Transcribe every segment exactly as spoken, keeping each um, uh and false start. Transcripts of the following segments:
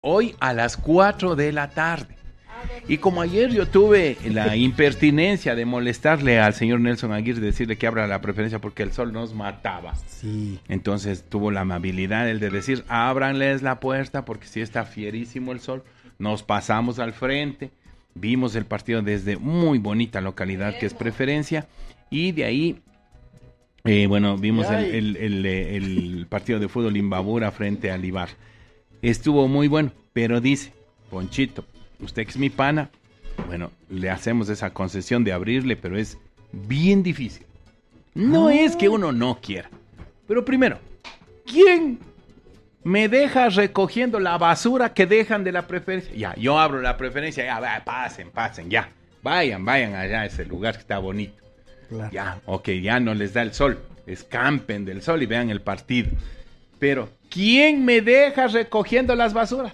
hoy a las cuatro de la tarde. Y como ayer yo tuve la impertinencia de molestarle al señor Nelson Aguirre, decirle que abra la preferencia porque el sol nos mataba. Sí. Entonces tuvo la amabilidad el de decir, ábranles la puerta porque sí está fierísimo el sol. Nos pasamos al frente, vimos el partido desde muy bonita localidad que es Preferencia y de ahí, eh, bueno, vimos el, el, el, el partido de fútbol Imbabura frente al Ibar. Estuvo muy bueno, pero dice, Ponchito, usted que es mi pana, bueno, le hacemos esa concesión de abrirle, pero es bien difícil. No ah. es que uno no quiera. Pero primero, ¿quién me deja recogiendo la basura que dejan de la preferencia? Ya, yo abro la preferencia, ya, va, pasen, pasen, ya. Vayan, vayan allá a ese lugar que está bonito. Claro. Ya, ok, ya no les da el sol. Escampen del sol y vean el partido. Pero, ¿quién me deja recogiendo las basuras?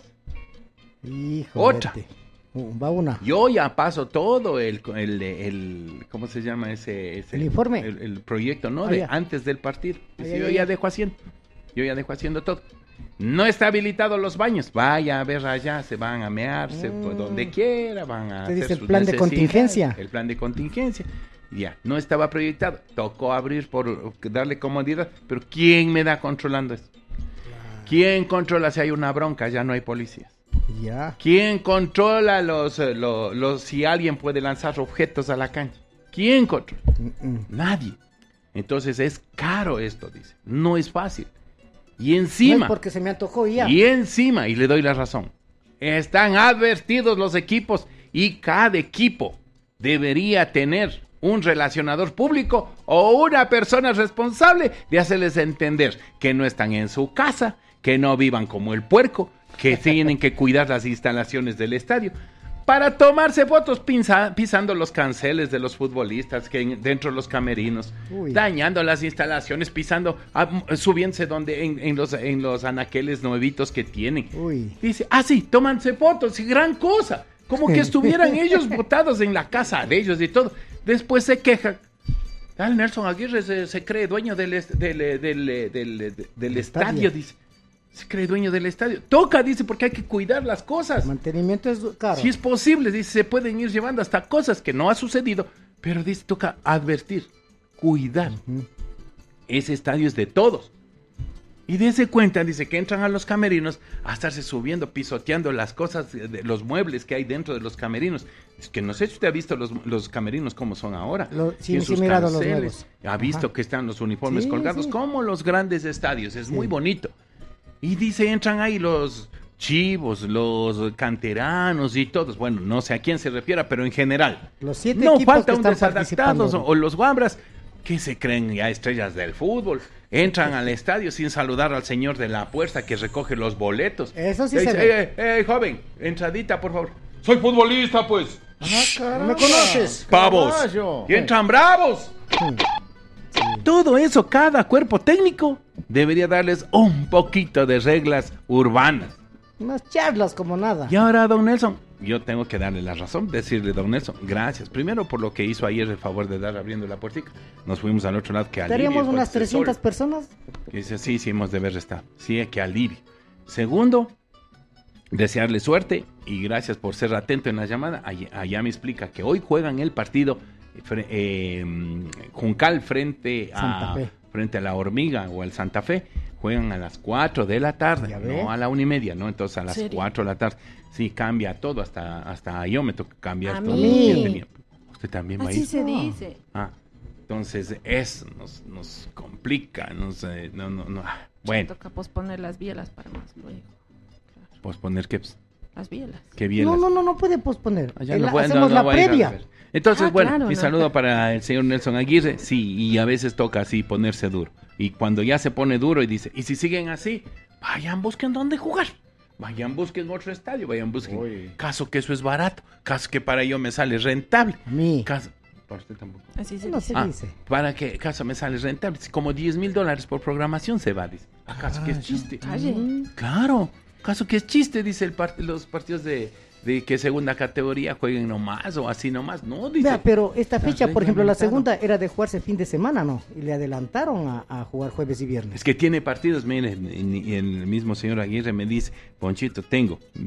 Hijo, otra. Va una. Yo ya paso todo el, el, el ¿cómo se llama ese? ese el informe. El, el proyecto, ¿no? Ah, de ya. antes del partido. Ah, sí, ya, yo ya, ya ya. dejo haciendo. Yo ya dejo haciendo todo. No está habilitado los baños. Vaya a ver allá, se van a mearse mm. pues, donde quiera, van a Te hacer dice el sus plan de contingencia. El plan de contingencia. Ya, no estaba proyectado. Tocó abrir por darle comodidad. Pero ¿quién me da controlando esto? Claro. ¿Quién controla si hay una bronca? Ya no hay policías. Ya. ¿Quién controla los, los, los si alguien puede lanzar objetos a la cancha? ¿Quién controla? Mm-mm. Nadie. Entonces es caro esto, dice. No es fácil. Y encima. No es porque se me antojó ya. Y encima, y le doy la razón, están advertidos los equipos y cada equipo debería tener un relacionador público o una persona responsable de hacerles entender que no están en su casa, que no vivan como el puerco, que tienen que cuidar las instalaciones del estadio, para tomarse fotos pinza, pisando los canceles de los futbolistas, que en, dentro de los camerinos, Uy. dañando las instalaciones, pisando, a, subiéndose donde, en, en, los, en los anaqueles nuevitos que tienen. Uy. Dice, ah sí, tómanse fotos, y gran cosa, como que estuvieran ellos botados en la casa de ellos y todo. Después se queja. Ah, Nelson Aguirre se, se cree dueño del, est- del, del, del, del, del, del estadio, dice. Se cree dueño del estadio. Toca, dice, porque hay que cuidar las cosas. El mantenimiento es caro. Si es posible, dice, se pueden ir llevando hasta cosas que no ha sucedido, pero dice, toca advertir, cuidar. Uh-huh. Ese estadio es de todos. Y dése cuenta, dice, que entran a los camerinos a estarse subiendo, pisoteando las cosas, de los muebles que hay dentro de los camerinos. Es que no sé si usted ha visto los, los camerinos como son ahora. Lo, sí, sí, he mirado los nuevos. Ha visto Ajá. que están los uniformes sí, colgados, sí. como los grandes estadios, es sí. muy bonito. Y dice, entran ahí los chivos, los canteranos y todos. Bueno, no sé a quién se refiera, pero en general. Los siete no equipos falta que un están desadaptados o, o los guambras que se creen ya estrellas del fútbol. Entran al estadio sin saludar al señor de la puerta que recoge los boletos. Eso sí dice, se ve. Eh, eh, joven, entradita, por favor. Soy futbolista, pues. Ah, ¿no me conoces? Pavos. Caballo. Y entran bravos. Sí. Sí. Todo eso, cada cuerpo técnico debería darles un poquito de reglas urbanas. Unas charlas como nada. Y ahora, don Nelson, yo tengo que darle la razón, decirle, don Nelson, gracias. Primero por lo que hizo ayer el favor de dar abriendo la puertica. Nos fuimos al otro lado, que alivio. ¿Estaríamos unas trescientas sol. personas? Que dice, sí, sí, hemos de haber estado. Sí, que alivio. Segundo, desearle suerte y gracias por ser atento en la llamada. Allá, allá me explica que hoy juegan el partido eh, Juncal frente a, frente a la Hormiga o al Santa Fe. Juegan a las cuatro de la tarde, no a la una y media, ¿no? Entonces a las cuatro de la tarde. Sí, cambia todo, hasta hasta yo me toca cambiar a todo. Mí. Usted también va a ir. Así se no. dice. Ah, entonces eso nos, nos complica, nos, eh, no, no, no. Bueno. Toca posponer las bielas para más luego. Claro. ¿Posponer qué? Las bielas. ¿Qué bielas? No, no, no, no puede posponer. Ah, El, no puede, hacemos no, no la previa. Entonces, ah, bueno, claro, mi no. saludo para el señor Nelson Aguirre. Sí, y a veces toca así ponerse duro. Y cuando ya se pone duro y dice, y si siguen así, vayan, busquen dónde jugar. Vayan, busquen otro estadio, vayan, busquen. Uy. Caso que eso es barato, caso que para yo me sale rentable. A mí. Caso, para usted tampoco. Así se no dice. se ah, dice. Para que caso me sale rentable, como diez mil dólares por programación se va, dice. ¿Acaso ah, que es chiste? Calle. Claro, caso que es chiste, dice el part- los partidos de, de que segunda categoría jueguen nomás o así nomás. No, dice. Vea, pero esta fecha, por ejemplo, la reglamentado. segunda era de jugarse fin de semana, ¿no? Y le adelantaron a, a jugar jueves y viernes. Es que tiene partidos, miren, y, y el mismo señor Aguirre me dice, Ponchito, tengo